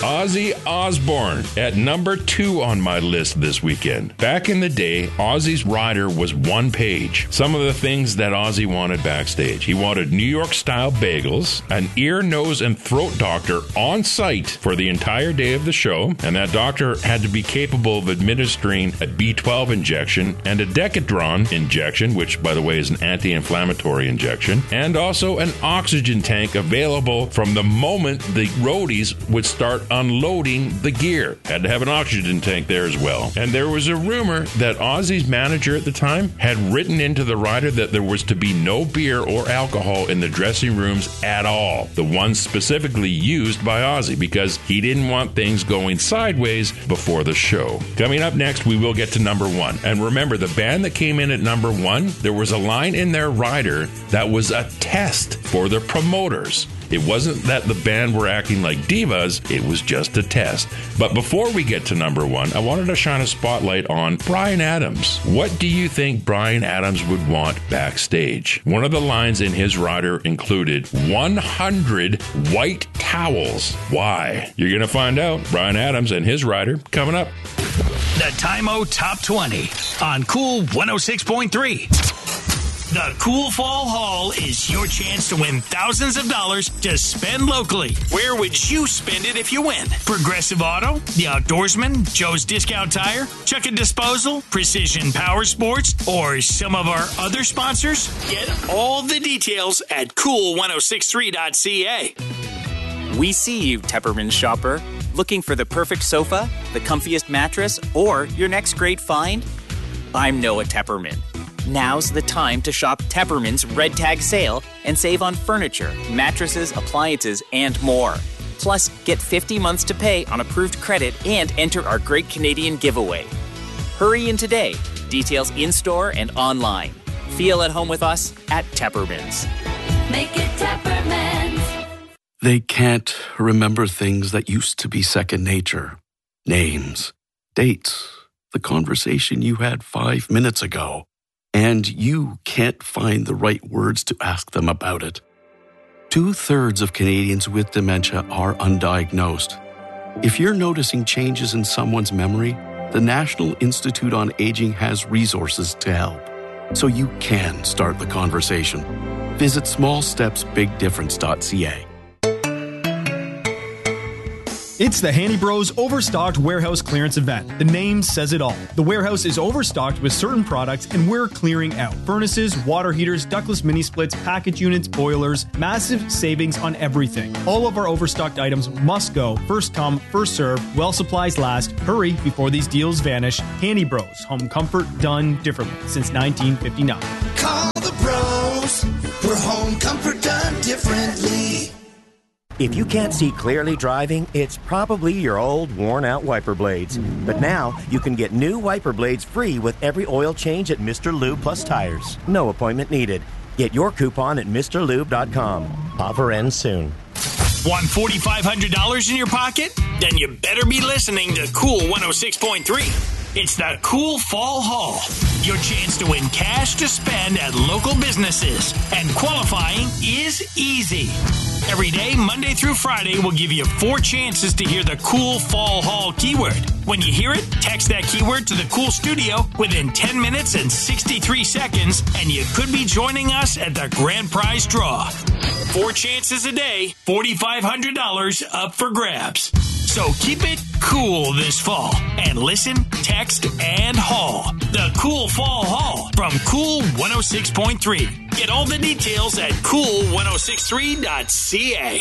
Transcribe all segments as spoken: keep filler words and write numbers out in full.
Ozzy Osbourne at number two on my list this weekend. Back in the day, Ozzy's rider was one page. Some of the things that Ozzy wanted backstage. He wanted New York-style bagels, an ear, nose, and throat doctor on site for the entire day of the show, and that doctor had to be capable of administering a B twelve injection and a Decadron injection, which, by the way, is an anti-inflammatory injection, and also an oxygen tank available from the moment the roadies would start unloading the gear. Had to have an oxygen tank there as well. And there was a rumor that Ozzy's manager at the time had written into the rider that there was to be no beer or alcohol in the dressing rooms at all. The ones specifically used by Ozzy, because he didn't want things going sideways before the show. Coming up next, we will get to number one. And remember, the band that came in at number one, there was a line in their rider that was a test for the promoters. It wasn't that the band were acting like divas, it was just a test. But before we get to number one, I wanted to shine a spotlight on Bryan Adams. What do you think Bryan Adams would want backstage? One of the lines in his rider included one hundred white towels. Why? You're going to find out. Bryan Adams and his rider coming up. The Time-O Top twenty on Cool one oh six point three. The Cool Fall Haul is your chance to win thousands of dollars to spend locally. Where would you spend it if you win? Progressive Auto, The Outdoorsman, Joe's Discount Tire, Chuck and Disposal, Precision Power Sports, or some of our other sponsors? Get all the details at cool ten sixty-three dot c a. We see you, Tepperman shopper. Looking for the perfect sofa, the comfiest mattress, or your next great find? I'm Noah Tepperman. Now's the time to shop Tepperman's Red Tag Sale and save on furniture, mattresses, appliances, and more. Plus, get fifty months to pay on approved credit and enter our Great Canadian Giveaway. Hurry in today. Details in-store and online. Feel at home with us at Tepperman's. Make it Tepperman's. They can't remember things that used to be second nature. Names, dates, the conversation you had five minutes ago. And you can't find the right words to ask them about it. Two-thirds of Canadians with dementia are undiagnosed. If you're noticing changes in someone's memory, the National Institute on Aging has resources to help, so you can start the conversation. Visit small steps big difference dot c a. It's the Handy Bros Overstocked Warehouse Clearance Event. The name says it all. The warehouse is overstocked with certain products and we're clearing out. Furnaces, water heaters, ductless mini splits, package units, boilers, massive savings on everything. All of our overstocked items must go. First come, first serve, while supplies last. Hurry before these deals vanish. Handy Bros, home comfort done differently since nineteen fifty-nine. Call the bros for home comfort done differently. If you can't see clearly driving, it's probably your old, worn-out wiper blades. But now, you can get new wiper blades free with every oil change at Mister Lube Plus Tires. No appointment needed. Get your coupon at Mr Lube dot com. Offer ends soon. Want four thousand five hundred dollars in your pocket? Then you better be listening to Cool one oh six point three. It's the Cool Fall Haul. Your chance to win cash to spend at local businesses. And qualifying is easy. Every day, Monday through Friday, we'll give you four chances to hear the Cool Fall Haul keyword. When you hear it, text that keyword to the Cool Studio within ten minutes and sixty-three seconds, and you could be joining us at the grand prize draw. Four chances a day, four thousand five hundred dollars up for grabs. So keep it cool this fall and listen, text, and haul. The Cool Fall Haul from Cool one oh six point three. Get all the details at cool ten sixty-three dot c a.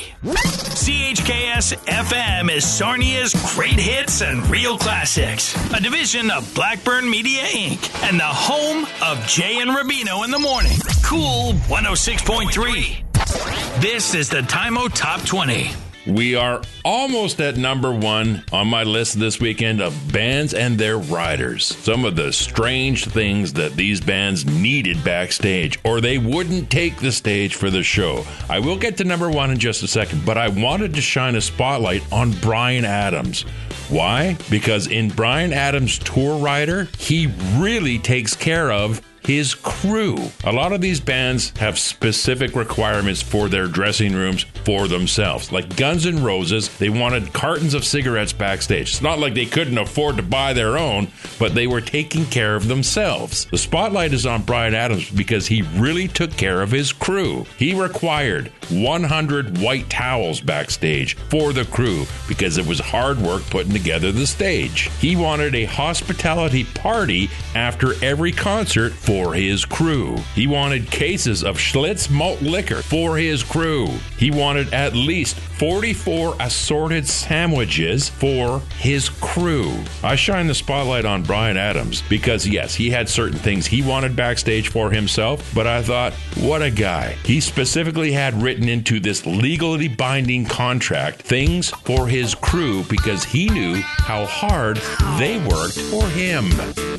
C H K S F M is Sarnia's great hits and real classics. A division of Blackburn Media Incorporated and the home of Jay and Rubino in the morning. Cool one oh six point three. This is the Time-O Top twenty. We are almost at number one on my list this weekend of bands and their riders. Some of the strange things that these bands needed backstage, or they wouldn't take the stage for the show. I will get to number one in just a second, but I wanted to shine a spotlight on Bryan Adams. Why? Because in Bryan Adams' tour rider, he really takes care of his crew. A lot of these bands have specific requirements for their dressing rooms for themselves. Like Guns N' Roses, they wanted cartons of cigarettes backstage. It's not like they couldn't afford to buy their own, but they were taking care of themselves. The spotlight is on Bryan Adams because he really took care of his crew. He required one hundred white towels backstage for the crew because it was hard work putting together the stage. He wanted a hospitality party after every concert for his crew. He wanted cases of Schlitz malt liquor for his crew. He wanted at least forty-four assorted sandwiches for his crew. I shine the spotlight on Bryan Adams because, yes, he had certain things he wanted backstage for himself, but I thought, what a guy. He specifically had written into this legally binding contract things for his crew because he knew how hard they worked for him.